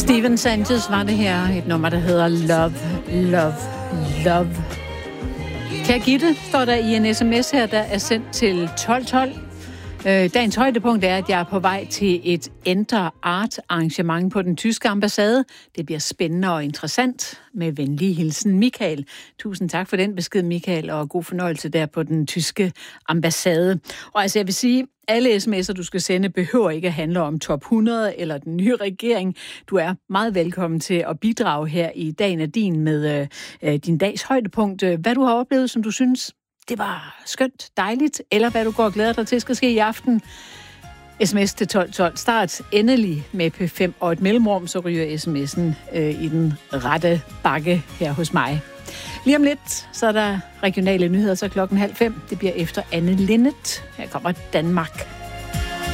Steven Sanchez var det her. Et nummer, der hedder Love, Love, Love. Kære Gitte, står der i en sms her, der er sendt til 1212. Dagens højdepunkt er, at jeg er på vej til et Enter Art arrangement på den tyske ambassade. Det bliver spændende og interessant. Med venlig hilsen, Michael. Tusind tak for den besked, Michael, og god fornøjelse der på den tyske ambassade. Og altså, jeg vil sige, alle sms'er, du skal sende, behøver ikke at handle om top 100 eller den nye regering. Du er meget velkommen til at bidrage her i Dagen er din med din dags højdepunkt. Hvad du har oplevet, som du synes, det var skønt, dejligt, eller hvad du går og glæder dig til skal ske i aften. SMS til 1212. Start endelig med P5 og et mellemrum, så ryger sms'en i den rette bakke her hos mig. Lige om lidt, så er der regionale nyheder, så 4:30. Det bliver efter Anne Linnet. Her kommer Danmark.